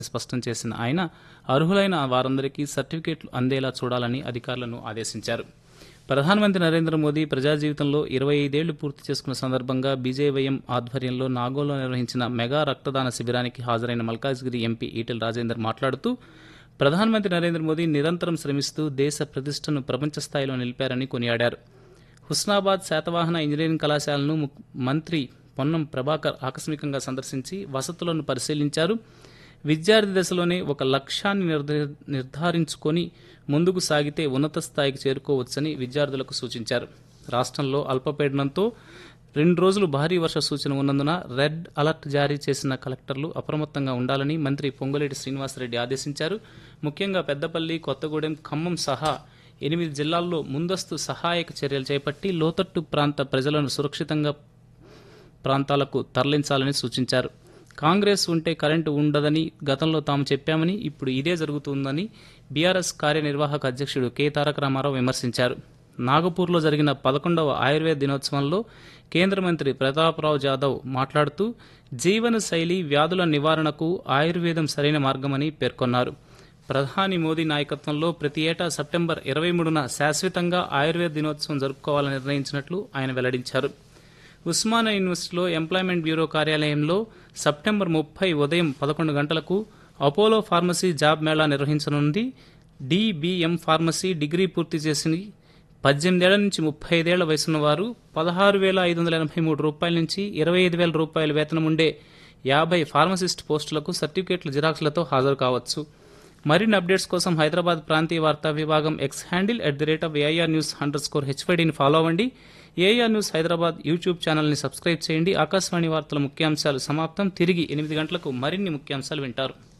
స్పష్టం చేసిన ఆయన అర్హులైన వారందరికీ సర్టిఫికేట్లు అందేలా చూడాలని అధికారులను ఆదేశించారు. ప్రధానమంత్రి నరేంద్ర మోదీ ప్రజా జీవితంలో 25 ఏళ్లు పూర్తి చేసుకున్న సందర్భంగా బీజేవైఎం ఆధ్వర్యంలో నాగోల్లో నిర్వహించిన మెగా రక్తదాన శిబిరానికి హాజరైన మల్కాజ్గిరి ఎంపీ ఈటెల రాజేందర్ మాట్లాడుతూ ప్రధానమంత్రి నరేంద్ర మోదీ నిరంతరం శ్రమిస్తూ దేశ ప్రతిష్టను ప్రపంచ స్థాయిలో నిలిపారని కొనియాడారు. హుస్నాబాద్ శాతవాహన ఇంజనీరింగ్ కళాశాలను మంత్రి పొన్నం ప్రభాకర్ ఆకస్మికంగా సందర్శించి వసతులను పరిశీలించారు. విద్యార్థి దశలోనే ఒక లక్ష్యాన్ని నిర్ధారించుకొని ముందుకు సాగితే ఉన్నత స్థాయికి చేరుకోవచ్చని విద్యార్థులకు సూచించారు. రాష్ట్రంలో అల్పపీడనంతో 2 రోజులు భారీ వర్ష సూచన ఉన్నందున రెడ్ అలర్ట్ జారీ చేసిన కలెక్టర్లు అప్రమత్తంగా ఉండాలని మంత్రి పొంగులేటి శ్రీనివాసరెడ్డి ఆదేశించారు. ముఖ్యంగా పెద్దపల్లి, కొత్తగూడెం, ఖమ్మం సహా 8 జిల్లాల్లో ముందస్తు సహాయక చర్యలు చేపట్టి లోతట్టు ప్రాంత ప్రజలను సురక్షితంగా ప్రాంతాలకు తరలించాలని సూచించారు. కాంగ్రెస్ ఉంటే కరెంటు ఉండదని గతంలో తాము చెప్పామని ఇప్పుడు ఇదే జరుగుతుందని బీఆర్ఎస్ కార్యనిర్వాహక అధ్యక్షుడు కె తారక రామారావు విమర్శించారు. నాగపూర్లో జరిగిన 11వ ఆయుర్వేద దినోత్సవంలో కేంద్ర మంత్రి ప్రతాప్రావు జాదవ్ మాట్లాడుతూ జీవన శైలి వ్యాధుల నివారణకు ఆయుర్వేదం సరైన మార్గమని పేర్కొన్నారు. ప్రధాని మోదీ నాయకత్వంలో ప్రతి ఏటా సెప్టెంబర్ 23న శాశ్వతంగా ఆయుర్వేద దినోత్సవం జరుపుకోవాలని నిర్ణయించినట్లు ఆయన వెల్లడించారు. ఉస్మానియా యూనివర్సిటీలో ఎంప్లాయ్మెంట్ బ్యూరో కార్యాలయంలో సెప్టెంబర్ 30 ఉదయం 11 గంటలకు Apollo pharmacy job Mela నిర్వహించనుంది. DBM pharmacy degree పూర్తి చేసి 18 ఏళ్ల నుంచి 35 ఏళ్ల వయసున్న వారు 16,583 రూపాయల నుంచి 25,000 రూపాయల వేతనం ఉండే 50 ఫార్మసిస్ట్ పోస్టులకు సర్టిఫికేట్ల జిరాక్స్లతో హాజరు కావచ్చు. మరిన్ని అప్డేట్స్ కోసం హైదరాబాద్ ప్రాంతీయ వార్తా విభాగం ఎక్స్ హ్యాండిల్ @AIRnews_HYDని ఫాలో అవ్వండి. ఏఆర్ న్యూస్ హైదరాబాద్ యూట్యూబ్ ఛానల్ని సబ్స్క్రైబ్ చేయండి. ఆకాశవాణి వార్తల ముఖ్యాంశాలు సమాప్తం. తిరిగి 8 గంటలకు మరిన్ని ముఖ్యాంశాలు వింటారు.